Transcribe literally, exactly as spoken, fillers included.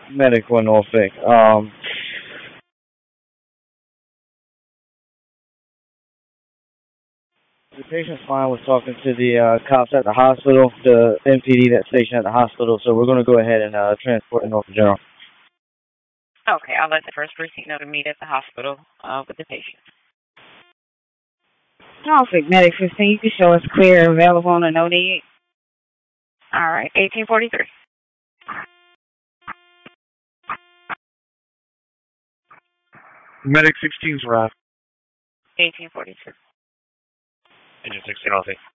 Medical in Norfolk. Um, the patient's fine was talking to the uh, cops at the hospital, the M P D that's stationed at the hospital, so we're going to go ahead and uh, transport to Norfolk General. Okay, I'll let the first precinct know to meet at the hospital uh, with the patient. Norfolk Medic fifteen, you can show us clear, available, and a no need. All right, eighteen forty-three. Medic sixteen's arrived. eighteen forty-two. Engine sixteen, I'll take.